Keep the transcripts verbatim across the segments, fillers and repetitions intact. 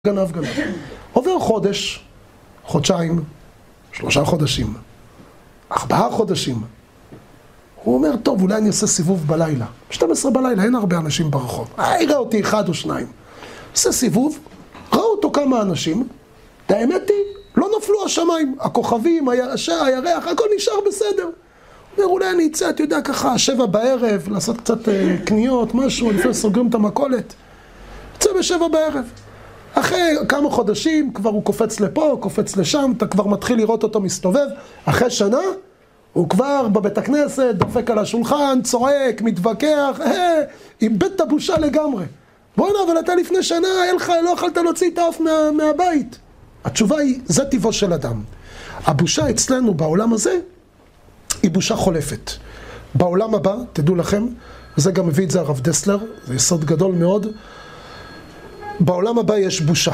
גנב גנב. עובר חודש, חודשיים, שלושה חודשים, ארבעה חודשים. הוא אומר, טוב, אולי אני אעשה סיבוב בלילה. שתים עשרה בלילה, אין הרבה אנשים ברחוב. אה, יראה אותי אחד או שניים. עושה סיבוב, ראו אותו כמה אנשים, האמת היא, לא נפלו השמיים. הכוכבים, הירח, הכל נשאר בסדר. הוא אומר, אולי אני אצא, אתה יודע, ככה, שבע בערב, לעשות קצת אה, קניות, משהו, לפני סוגרים את המכולת. יצא בשבע בערב. אחרי כמה חודשים כבר הוא קופץ לפה, קופץ לשם, אתה כבר מתחיל לראות אותו מסתובב. אחרי שנה הוא כבר בבית הכנסת, דופק על השולחן, צועק, מתווכח, אה, איבד את הבושה לגמרי. בוא'נה, אבל אתה לפני שנה, אלך, לא יכולת להוציא את האף מה, מהבית. התשובה היא, זה טבעו של אדם. הבושה אצלנו בעולם הזה היא בושה חולפת. בעולם הבא, תדעו לכם, וזה גם מביא את זה הרב דסלר, זה יסוד גדול מאוד, בעולם הבא יש בושה.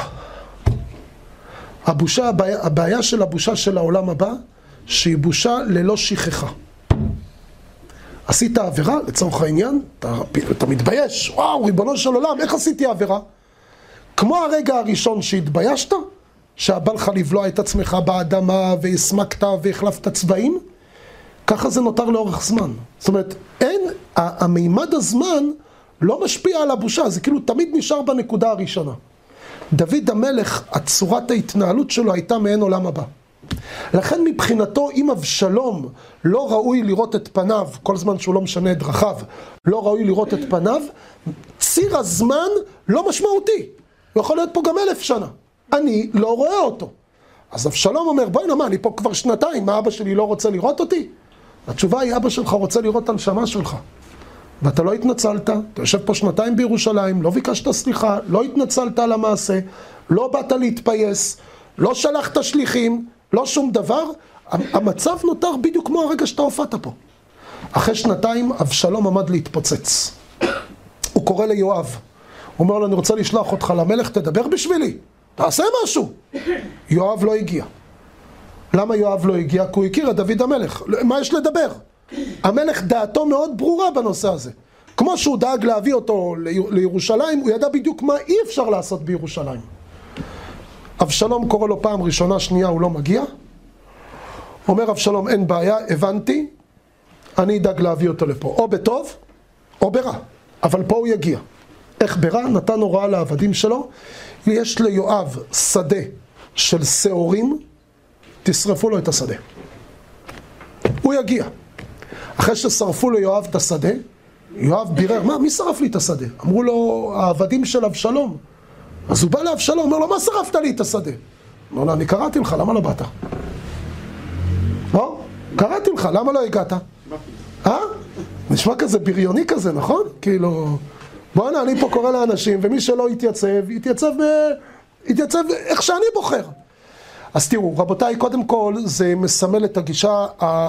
הבושה, הבעיה, הבעיה של הבושה של העולם הבא, שהיא בושה ללא שכחה. עשית עבירה, לצורך העניין, אתה, אתה מתבייש, וואו, ריבונו של עולם, איך עשיתי עבירה? כמו הרגע הראשון שהתביישת, שהבא לך לבלוע את עצמך באדמה, והסמקת והחלפת צבעים, ככה זה נותר לאורך זמן. זאת אומרת, אין, המימד הזמן, לא משפיע על הבושה, זה כאילו תמיד נשאר בנקודה הראשונה. דוד המלך, הצורת ההתנהלות שלו הייתה מעין עולם הבא. לכן מבחינתו, אם אבשלום לא ראוי לראות את פניו, כל זמן שהוא לא משנה את דרכיו, לא ראוי לראות את פניו, ציר הזמן לא משמעותי. הוא יכול להיות פה גם אלף שנה. אני לא רואה אותו. אז אבשלום אומר, בואי נמה, אני פה כבר שנתיים, מה אבא שלי לא רוצה לראות אותי? התשובה היא, אבא שלך רוצה לראות את הנשמה שלך. ואתה לא התנצלת, אתה יושב פה שנתיים בירושלים, לא ביקשת סליחה, לא התנצלת על המעשה, לא באת להתפייס, לא שלחת שליחים, לא שום דבר, המצב נותר בדיוק כמו הרגע שאתה הופעת פה. אחרי שנתיים אבשלום עמד להתפוצץ. הוא קורא ליואב, הוא אומר לו, אני רוצה לשלוח אותך למלך, תדבר בשבילי, תעשה משהו. יואב לא הגיע. למה יואב לא הגיע? כי הוא הכיר את דוד המלך. מה יש לדבר? המלך דעתו מאוד ברורה בנושא הזה. כמו שהוא דאג להביא אותו לירושלים, הוא ידע בדיוק מה אי אפשר לעשות בירושלים. אבשלום קורא לו פעם ראשונה, שנייה, הוא לא מגיע. אומר אבשלום, אין בעיה, הבנתי, אני אדאג להביא אותו לפה. או בטוב, או ברע. אבל פה הוא יגיע. איך ברע? נתן הוראה לעבדים שלו. יש ליואב שדה של שעורים, תשרפו לו את השדה. הוא יגיע. אחרי ששרפו ליואב את השדה, יואב בירר, מה, מי שרף לי את השדה? אמרו לו, העבדים של אבשלום. אז הוא בא לאבשלום, אומר לו, מה שרפת לי את השדה? אמר לו, אני קראתי לך, למה לא באת? לא? קראתי לך, למה לא הגעת? אה? נשמע כזה בריוני כזה, נכון? כאילו, בוא הנה, אני פה קורא לאנשים, ומי שלא יתייצב, יתייצב, יתייצב איך שאני בוחר. אז תראו, רבותיי, קודם כל, זה מסמל את הגישה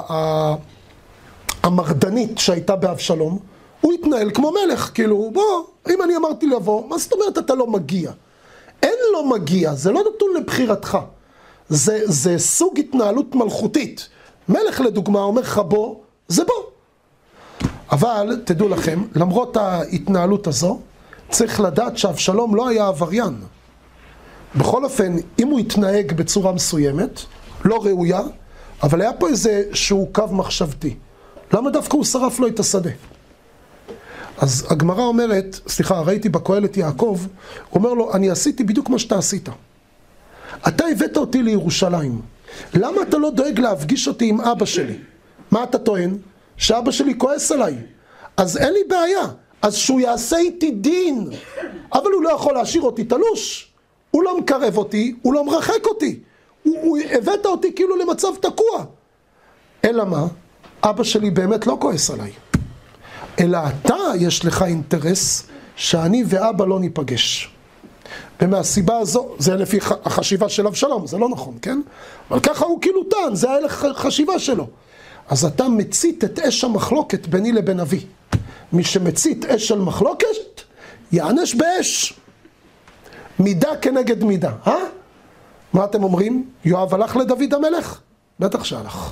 המרדנית שהייתה באבשלום. הוא התנהל כמו מלך, כאילו, בוא, אם אני אמרתי לבוא, מה זאת אומרת אתה לא מגיע? אין לא מגיע, זה לא נתון לבחירתך. זה, זה סוג התנהלות מלכותית. מלך לדוגמה אומר לך בוא, זה בוא. אבל, תדעו לכם, למרות ההתנהלות הזו, צריך לדעת שאבשלום לא היה עבריין. בכל אופן, אם הוא התנהג בצורה מסוימת, לא ראויה, אבל היה פה איזה שהוא קו מחשבתי. למה דווקא הוא שרף לו את השדה? אז הגמרא אומרת, סליחה, ראיתי בקהלת יעקב, הוא אומר לו, אני עשיתי בדיוק מה שאתה עשית. אתה הבאת אותי לירושלים. למה אתה לא דואג להפגיש אותי עם אבא שלי? מה אתה טוען? שאבא שלי כועס עליי. אז אין לי בעיה. אז שהוא יעשה איתי דין. אבל הוא לא יכול להשאיר אותי תלוש. הוא לא מקרב אותי, הוא לא מרחק אותי. הוא, הוא הבאת אותי כאילו למצב תקוע. אלא מה? אבא שלי באמת לא כועס עליי. אלא אתה יש לך אינטרס שאני ואבא לא ניפגש. ומהסיבה הזו, זה לפי החשיבה של אבשלום, זה לא נכון, כן? אבל ככה הוא כאילו טען, זה היה החשיבה שלו. אז אתה מצית את אש המחלוקת ביני לבין אבי. מי שמצית אש של מחלוקת, יענש באש. מידה כנגד מידה, אה? מה אתם אומרים? יואב הלך לדוד המלך? בטח שהלך.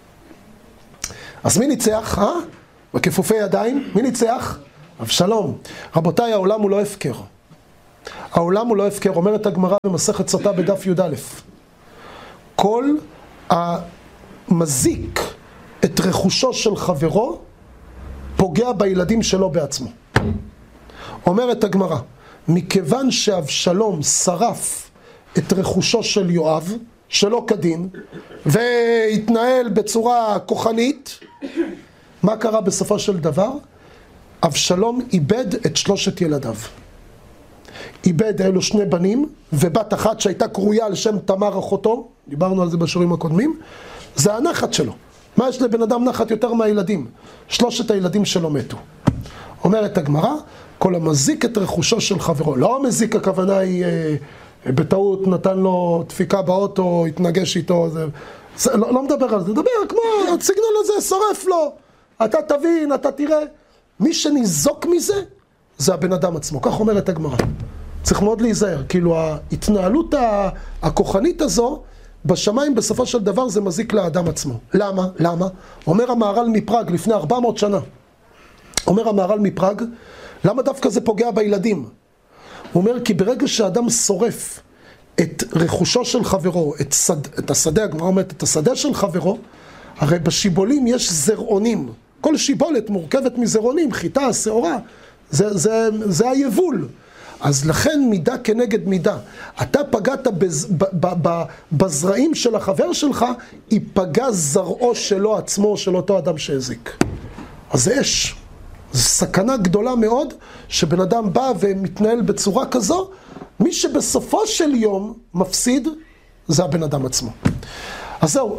אז מי ניצח, אה? בכפופי ידיים, מי ניצח? אבשלום. רבותיי, העולם הוא לא הפקר. העולם הוא לא הפקר, אומרת הגמרא במסכת סוטה בדף י"א. כל המזיק את רכושו של חברו, פוגע בילדים שלו בעצמו. אומרת הגמרא, מכיוון שאבשלום שרף את רכושו של יואב, שלא כדין, והתנהל בצורה כוחנית, מה קרה בסופו של דבר? אבשלום איבד את שלושת ילדיו. איבד אלו שני בנים, ובת אחת שהייתה קרויה על שם תמר אחותו, דיברנו על זה בשיעורים הקודמים, זה הנחת שלו. מה יש לבן אדם נחת יותר מהילדים? שלושת הילדים שלו מתו. אומרת הגמרא, כל המזיק את רכושו של חברו. לא המזיק, הכוונה היא, אה, בטעות נתן לו דפיקה באוטו, התנגש איתו, זה, זה, לא, לא מדבר על זה, מדבר כמו הסגנון הזה, שורף לו. אתה תבין, אתה תראה. מי שניזוק מזה, זה הבן אדם עצמו. כך אומרת הגמרא. צריך מאוד להיזהר. כאילו ההתנהלות הכוחנית הזו, בשמיים בסופו של דבר זה מזיק לאדם עצמו. למה? למה? אומר המהר"ל מפראג לפני ארבע מאות שנה. אומר המהר"ל מפראג, למה דווקא זה פוגע בילדים? הוא אומר כי ברגע שאדם שורף את רכושו של חברו, את, שד, את השדה, הגמרא אומרת, את השדה של חברו, הרי בשיבולים יש זרעונים. כל שיבולת מורכבת מזרעונים, חיטה, שעורה, זה, זה, זה היבול. אז לכן מידה כנגד מידה. אתה פגעת בז, ב, ב, ב, בזרעים של החבר שלך, ייפגע זרעו שלו עצמו, של אותו אדם שהזיק. אז זה אש. זו סכנה גדולה מאוד, שבן אדם בא ומתנהל בצורה כזו, מי שבסופו של יום מפסיד, זה הבן אדם עצמו. אז זהו,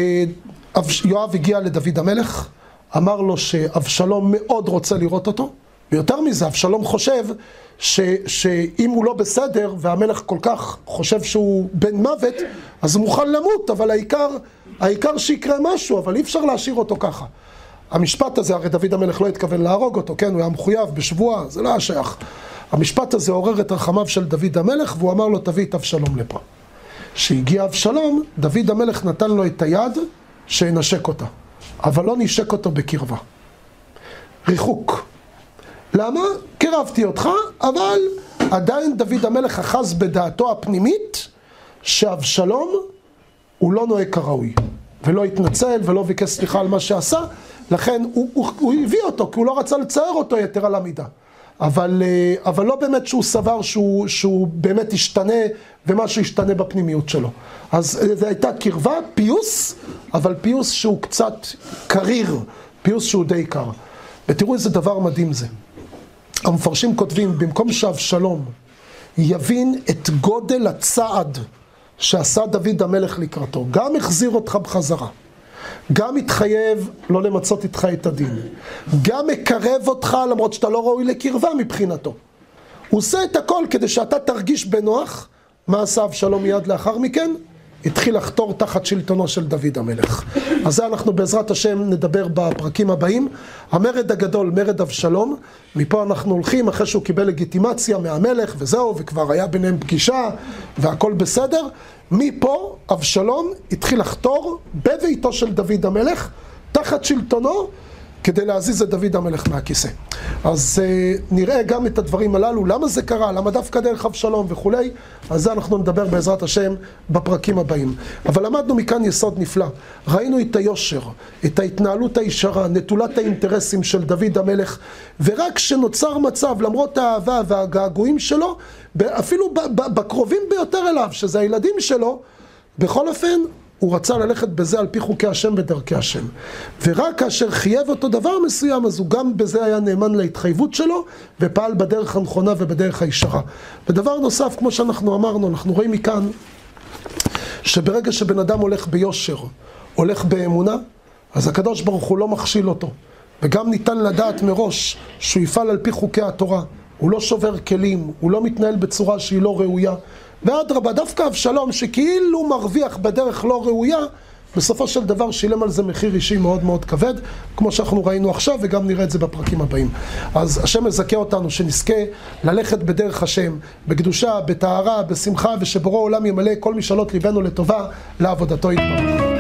יואב הגיע לדוד המלך, אמר לו שאבשלום מאוד רוצה לראות אותו, ויותר מזה, אבשלום חושב ש, שאם הוא לא בסדר, והמלך כל כך חושב שהוא בן מוות, אז הוא מוכן למות, אבל העיקר, העיקר שיקרה משהו, אבל אי אפשר להשאיר אותו ככה. המשפט הזה, הרי דוד המלך לא התכוון להרוג אותו, כן, הוא היה מחויב בשבועה, זה לא היה שייך. המשפט הזה עורר את רחמיו של דוד המלך, והוא אמר לו, תביא את אבשלום לפה. כשהגיע אבשלום, דוד המלך נתן לו את היד שינשק אותה, אבל לא נשק אותו בקרבה. ריחוק. למה? קרבתי אותך, אבל עדיין דוד המלך אחז בדעתו הפנימית, שאבשלום הוא לא נוהג כראוי, ולא התנצל ולא ביקש סליחה על מה שעשה, לכן הוא, הוא, הוא הביא אותו, כי הוא לא רצה לצייר אותו יתר על המידה. אבל, אבל לא באמת שהוא סבר שהוא, שהוא באמת ישתנה, ומשהו ישתנה בפנימיות שלו. אז זו הייתה קרבה, פיוס, אבל פיוס שהוא קצת קריר, פיוס שהוא די קר. ותראו איזה דבר מדהים זה. המפרשים כותבים, במקום שאבשלום יבין את גודל הצעד שעשה דוד המלך לקראתו, גם החזיר אותך בחזרה, גם התחייב לא למצות איתך את הדין, גם מקרב אותך למרות שאתה לא ראוי לקרבה מבחינתו. הוא עושה את הכל כדי שאתה תרגיש בנוח. מה עשה אבשלום מיד לאחר מכן? התחיל לחתור תחת שלטונו של דוד המלך. אז זה אנחנו בעזרת השם נדבר בפרקים הבאים. המרד הגדול, מרד אבשלום, מפה אנחנו הולכים אחרי שהוא קיבל לגיטימציה מהמלך וזהו, וכבר היה ביניהם פגישה והכל בסדר. מפה אבשלום התחיל לחתור בביתו של דוד המלך תחת שלטונו, כדי להזיז את דוד המלך מהכיסא. אז uh, נראה גם את הדברים הללו, למה זה קרה, למה דווקא דרך אבשלום וכולי, אז זה אנחנו נדבר בעזרת השם בפרקים הבאים. אבל למדנו מכאן יסוד נפלא, ראינו את היושר, את ההתנהלות הישרה, נטולת האינטרסים של דוד המלך, ורק כשנוצר מצב, למרות האהבה והגעגועים שלו, אפילו בקרובים ביותר אליו, שזה הילדים שלו, בכל אופן, הוא רצה ללכת בזה על פי חוקי השם ודרכי השם. ורק כאשר חייב אותו דבר מסוים, אז הוא גם בזה היה נאמן להתחייבות שלו, ופעל בדרך הנכונה ובדרך הישרה. ודבר נוסף, כמו שאנחנו אמרנו, אנחנו רואים מכאן, שברגע שבן אדם הולך ביושר, הולך באמונה, אז הקדוש ברוך הוא לא מכשיל אותו. וגם ניתן לדעת מראש שהוא יפעל על פי חוקי התורה. הוא לא שובר כלים, הוא לא מתנהל בצורה שהיא לא ראויה. ואדרבה, דווקא אבשלום שכאילו מרוויח בדרך לא ראויה, בסופו של דבר שילם על זה מחיר אישי מאוד מאוד כבד, כמו שאנחנו ראינו עכשיו, וגם נראה את זה בפרקים הבאים. אז השם מזכה אותנו שנזכה ללכת בדרך השם, בקדושה, בטהרה, בשמחה, ושבורא עולם ימלא כל משאלות ליבנו לטובה, לעבודתו יתברך.